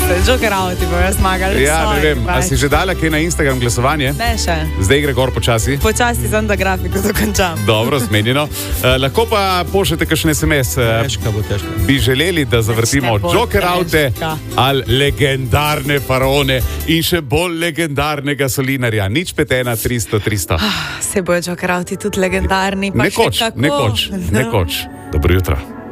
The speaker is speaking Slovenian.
se, Joker Auti bojo zmagali. Ja, ne vem, a si že dala kaj na Instagram glasovanje? Ne še. Zdaj gre gor počasi. Počasi sem da grafiko dokončam. Dobro, zmenjeno. Lahko pa pošljete kakšen SMS. Težka bo, težka. Bi želeli, da zavrtimo Ne bo Joker Aute težka. ali legendarne faraone in še bolj legendarnega Solinarja. Nič 5 1 300 300. Se bojo Joker Auti tudi legendarni. Pa še Nekoč, kako. nekoč, nekoč. Dobro jutro.